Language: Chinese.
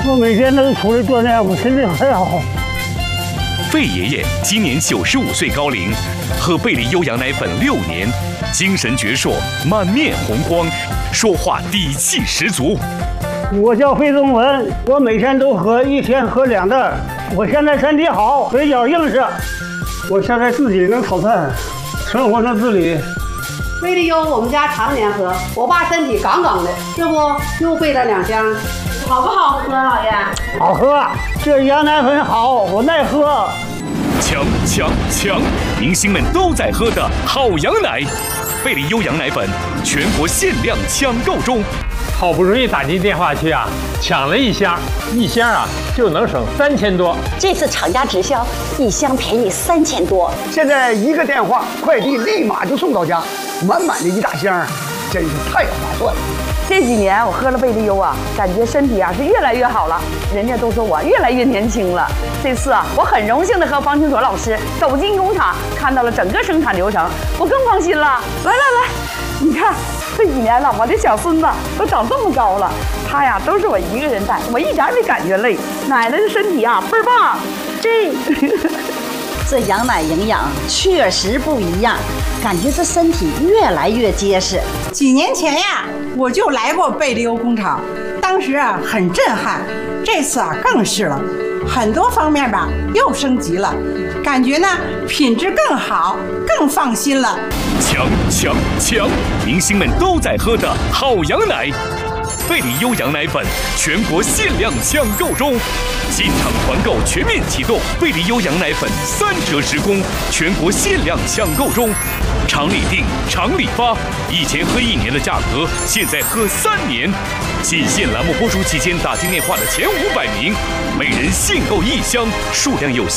我每天都出来锻炼，我身体很好。 费爷爷今年95岁高龄，喝贝利优羊奶粉6年，精神矍铄，满面红光，说话底气十足。 我叫费宗文，我每天都喝，1天喝2袋。我现在身体好，腿脚硬实，我现在自己能炒菜，生活能自理。 贝利优我们家常年喝，我爸身体杠杠的，这不又备了2箱，好不好喝，老爷？ 好喝，这羊奶粉好，我耐喝。 强！明星们都在喝的好羊奶，贝利优羊奶粉全国限量抢购中。 好不容易打进电话去啊，抢了1箱，1箱啊就能省3000多。 这次厂家直销，1箱便宜3000多。 现在1个电话，快递立马就送到家，满满的1大箱，真是太划算了。 这几年我喝了贝利优啊，感觉身体啊是越来越好了，人家都说我越来越年轻了。这次啊，我很荣幸的和方清卓老师走进工厂，看到了整个生产流程，我更放心了。来，你看这几年了，我的小孙子都长这么高了，他呀都是我一个人带，我一点也没感觉累。奶奶的身体啊倍儿棒， 这羊奶营养确实不一样，感觉这身体越来越结实。 几年前呀，我就来过贝利优工厂，当时啊很震撼，这次啊更是了，很多方面吧又升级了，感觉呢品质更好，更放心了。 强！明星们都在喝的好羊奶，贝利优羊奶粉全国限量抢购中，进场团购全面启动，贝利优羊奶粉3折直供，全国限量抢购中，厂里订，厂里发，以前喝1年的价格，现在喝3年。仅限栏目播出期间打进电话的前500名，每人限购1箱，数量有限。